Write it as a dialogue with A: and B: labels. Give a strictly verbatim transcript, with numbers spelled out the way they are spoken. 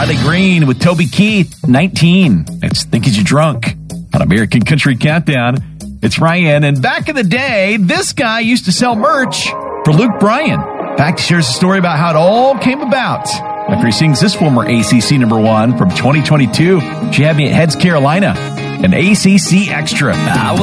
A: Riley Green with Toby Keith, nineteen. It's Think Is You Drunk on American Country Countdown. It's Ryan, and back in the day, this guy used to sell merch for Luke Bryan. In fact, he shares a story about how it all came about after he sings this former A C C number one from twenty twenty-two. She had me at Heads Carolina, an A C C extra.
B: I